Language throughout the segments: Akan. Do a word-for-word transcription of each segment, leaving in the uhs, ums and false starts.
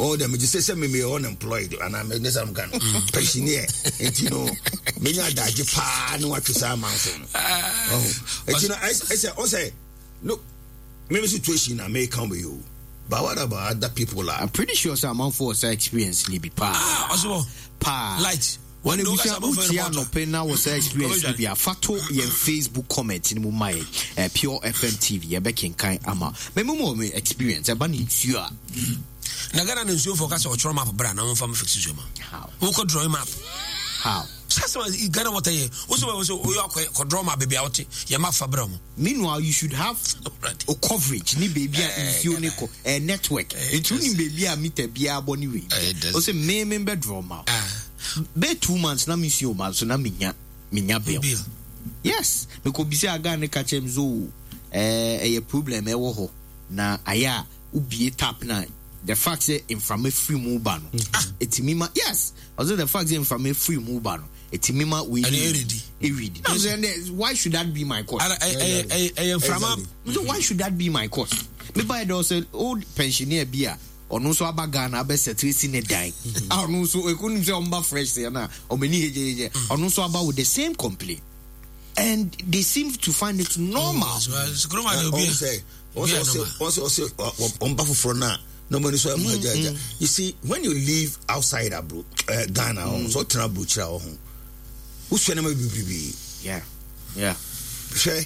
all them just say me me unemployed and I'm this I'm can pensioner and you know me na daje pa no what say man so oh and you know I I say I say look maybe situation I may come with you but what about other people are I'm pretty sure some amount for experience ni be pa ah also pa light when we say about no pen now was experience ni be a fato your Facebook comment ni mo mai Pure F M T V e be kenkan ama me mo mo experience e ba ni nsuo a na gana nsuo for kasa o choro map bra na mo fa me fix nsuo ma how we could draw map how so Ghana what ye also also you could draw map baby out your map for bra mo. Meanwhile you should have a coverage ni baby a nsuo ne ko a network it ni baby a meter bia boni we o say me me be draw map be two months na nsuo ma so na minya minya bill yes me ko bisi aga ne ka chem zo eh a problem e wo ho na aya ubie tap na the fact say inframe free move ban etimima yes also the fact say inframe free move ban etimima we ready ready why should that be my course I I I inframe so why should that be my course me buy those old pensioner bia onu so abaga na be settle ne dan onu so ekunu say omba fresh na o meni hejeje onu so aba with the same complaint and they seem to find it normal so groma dey be say also also also omba for na no money so mm-hmm. You see when you live outside abroad uh, Ghana mm-hmm. so travel chira ho who so na bibi yeah yeah she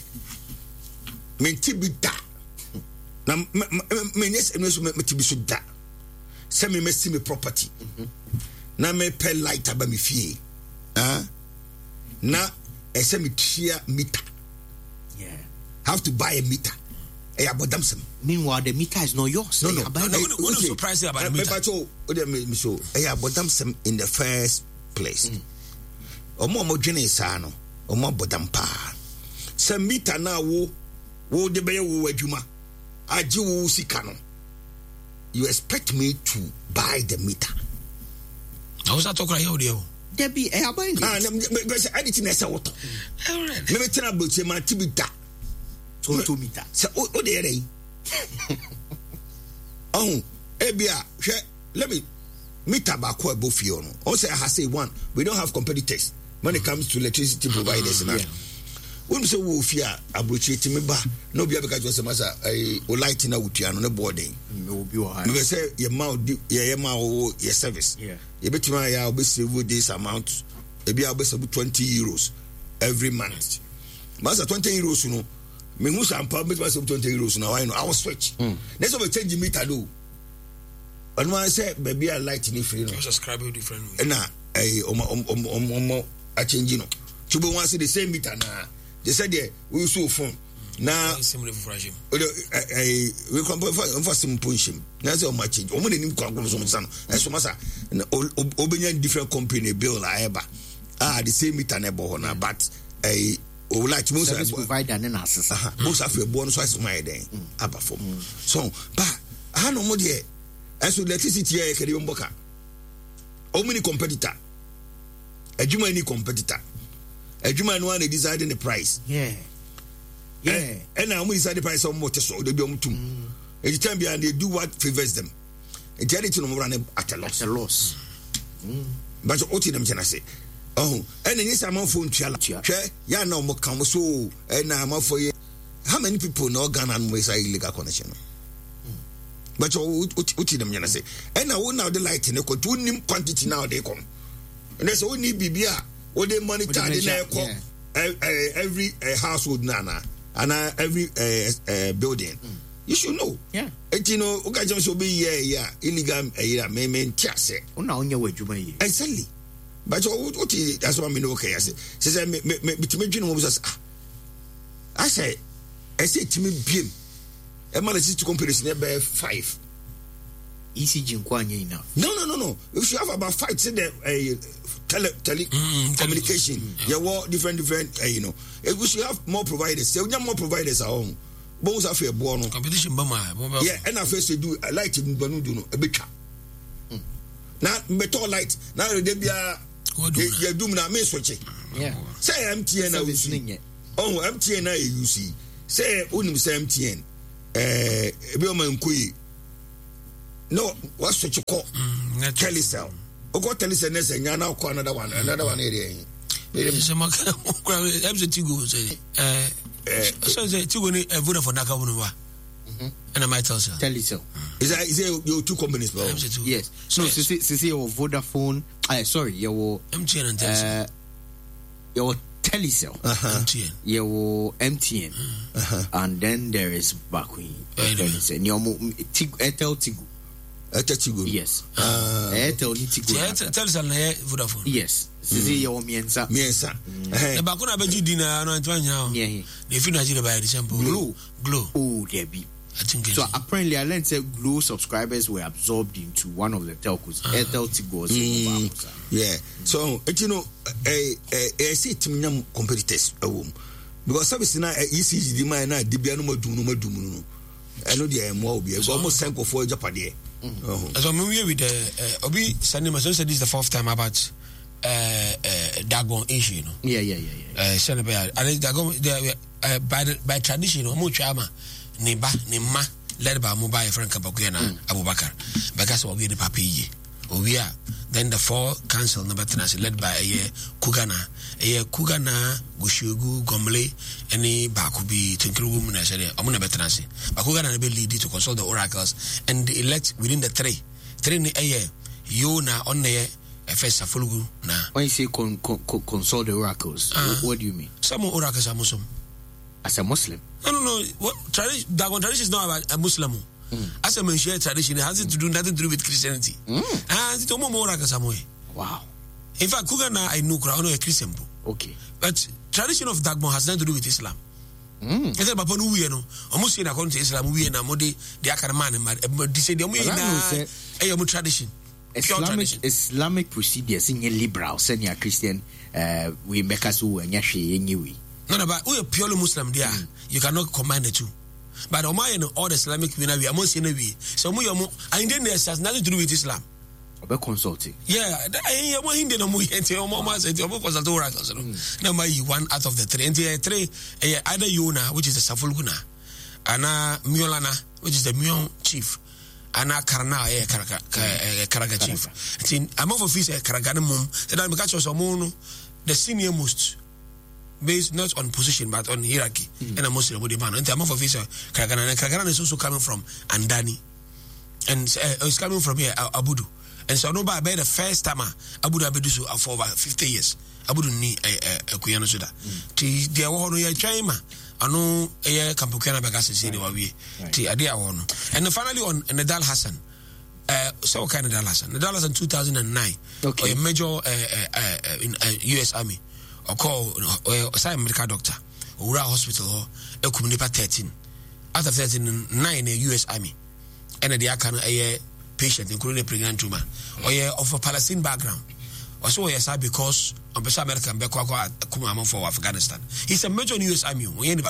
me tibi da na me yes me so me tibi so da say me mesti me property na me pay light aba me fie ah na e say me tia meter yeah have to buy a meter. Meanwhile, the meter is not yours. No, no. no, no, no what is surprised about the meter? So, I bought some in the first place. Omo mo jene sano, omo bodam pa. Some meter na wo wo de be wo adwuma. Agi wo sika no. You expect me to buy the meter? I was not talking about you. There be a buy. Ah, me say anything na say what. Alright. Me me tell about you man tibita. two meter. So o de dey. Oh, ebia, let me meter ba ko abofio no. O say I say one, we don't have competitors when it comes to electricity providers now. When we say wo fia abrochi ti me ba, no bia because say masa eh o light na wutua no ne boarding. No bi o ha. We say your mouth your mouth your service. Yeah. You betima ya obe save this amount. Ebia obe save twenty euros every month. Masa twenty euros no. Me who sample make myself twenty euros now. I know I will switch. Mm. Next time I change meter do. And when I say baby I light ni free no. You subscribe different way. Na eh um um um um um I change no. Chubo wan say the same meter na. They said there we so phone. Na similar for him. Eh we come for for sim punchim. Na say o ma change. O mo dey nim kwa kwa so mo say no. Eh so masa obenya different company bill la eba. Ah the same meter na bo na but eh o like most service provider na asesa most of your bonus so my den aba for so but how no mo there as electricity here kede mboka how many competitor adwuma ni competitor adwuma no one deciding the price yeah yeah and now we decide the price of motor so they be omutum each time they do what favors them and charity no run at a loss at a loss but what them can say oh and then this amount phone chala hwe ya na mo kan so and na am for how many people no Ghana no is illegal connection but what them can say and now now the light in ko to nim quantity now they come and that's only bibia o dey monitor the na every uh, household nana and uh, every uh, uh, building mm. You should know yeah and you know o ga jam so be yeah yeah illegal uh, me me ntiase una onye wadwuma yi exactly. But what is that's what I mean? Okay, I say, say, me, me, me, to me, you know, was I say, I say to me, beam, a man is to comparison about five. E C G Nkwanye enough. No, no, no, no. If you have about five, say the uh, tele tele mm, communication, mm, yeah, well, different, different, uh, you know. If we should have more providers, say we have more providers at home. Both have a born competition, Bama. Yeah, and I first do I like to do a bit. Now, metal light. Now they be a. You do na me switch. Yeah. Say M T N na usi. Oh, M T N na U C. Say unim say M T N. Eh, ebi o man koyi. no what switch call telecell oko telecell na say nya na call another one another one area eh so ma M C Tigo say eh so say Tigo ni Vodafone na ka wonu wa and I might tell you telecell is that is it your two companies bro? Yes no so see see your Vodafone uh, sorry your M T N and Telecell your Telecell, uh-huh. M T N, your M T N, uh-huh. and then there is Bakui. Telecell, your Airtel Tigo. Airtel Tigo. Yes. Airtel Tigo. Telecell na Vodafone. Yes. Sisi your miensa. Miensa. Na bakuna beji dina no antwanya. Yeah. If you Nigeria by example. Glow. Glow. Oh, there be. I think so. Apparently, I learned that Glow subscribers were absorbed into one of the telcos. Uh-huh. Airtel Tigo. Mm, yeah. So, you know, I I see team competitors a woman because service na E C G di man na di bia no madu no madu no. I know they are more be almost ten for Japan there. So we with the obi Sanima so said this is the fourth time about uh uh Dagon issue, you know. Yeah, yeah, yeah, yeah. Uh Sanaba and Dagon uh, by the, by tradition mo chama ne ba ne ma led by mobile friend Kabakuya na Abubakar because we the papi we are then the four council number tenancy led by a Kugana a Kugana Gushugu Gomle any Bakubi Tinkru woman I said Amuna Betanasi but Kugana be lead to consult the oracles and elect within the three three a year you na on the first Afulugu na when you say con, con, con, consult the oracles uh, what, what do you mean? Some oracles are Muslim. As a Muslim? No no no what tradition Dagon tradition is not about a Muslim. Mm. As a Menshia tradition, it has to do nothing to do with Christianity. Mm. And it's more more like a Samoy. Wow. In fact, Kugana, I know I know a Christian. Okay. But tradition of Dagmon has nothing to do with Islam. Mm. It's about who know. Almost in according to Islam, we are Modi, the Akarman, and they say the tradition. Islamic Islamic procedures in your liberal, senior Christian, uh, we make us who and Yashi anyway. No, no, but we are purely Muslim there. Mm. You cannot combine the two. But Omar and all the Islamic community, we are most in a way. So we are more, and then there's nothing to do with Islam. About consulting. Yeah, I am in the movie and your mama said, "Your book was a door." Number one out of the three, and the three, either Yuna, which is the Safulguna, Anna Miolana, which is the Mion chief, Anna Karna, a Karaga chief. I'm over fees a Karaganum, that I'm catch us a moon, the senior most. Based not on position but on hierarchy, mm. and a Muslim with the man. And the amount of visa, Kragana and Kragana is also coming from Andani, and uh, it's coming from here, uh, Abudu. And so, no, by the first time, Abudu Abedusu for over fifty years. Abudu ni a Kuyano Suda. Ti the Awono ya Chima, I know a Campukana Bagas in Wawi, Ti Adia Awono. And finally on Nadal Hassan. Uh, so kind of Nadal Hassan. Nadal Hassan two thousand nine, okay. A major uh, uh, uh, in uh, U S Army. Or call a uh, medical doctor, or hospital, or Kumnipa thirteen. After thirteen, nine a U S Army, and the Akan a patient, including a pregnant woman, or of a Palestinian background. Or so yes, because on Pesa American Bekwa Kumama for Afghanistan. He's a major U S Army,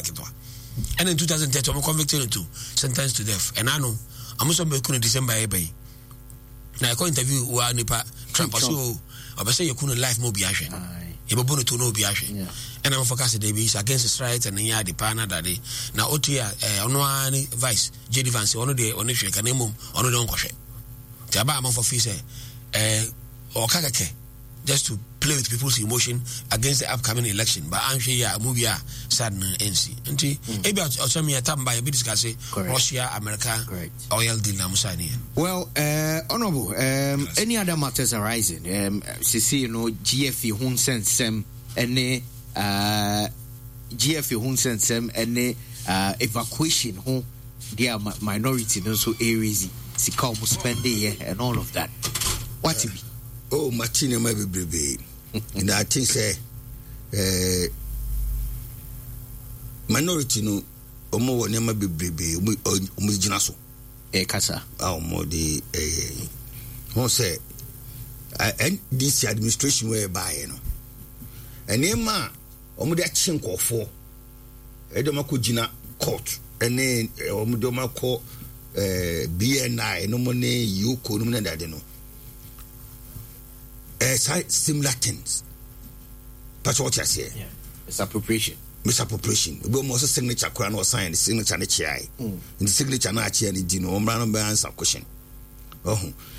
and in two thousand ten, I'm convicted to sentenced to death. And I know I'm also making December ebay. Now I call interview who are Nipa Trump, so I say you couldn't life more be action. You bono to no biashe, and I'm focused the is against his right and the partner that day. Now, Otia, uh, no vice, J D Vance, one of the on the shake and emum on the uncle. Tabama for fees, uh, or Kakake, just to play with people's emotion against the upcoming election. But I'm sure yeah, movie sad N C. And maybe I'll tell me a time by a bit discuss Russia, America, oil deal. Namusani. Well, uh, honorable, um, any other matters arising? Um, see, you know, G F E Hun sent some any uh, G F E Hun sent some any uh, evacuation who they are minority, no so areas, see, come spend the and all of that. What to be? Oh, Martina might be brave. And I think say uh, minority no omo woni ma be brave omo jina so e kasa ah omo de eh won say and this administration where by no and e ma omo de achi nkofo e de mako jina court and then omo de mako eh B N I no mo ne yoko no mo na de no Uh, similar things. That's what I say. Yeah. Misappropriation. Misappropriation. We must signature crown or sign the signature na chai. In the signature na chai ni dino. Ombrano be answer question. ɔho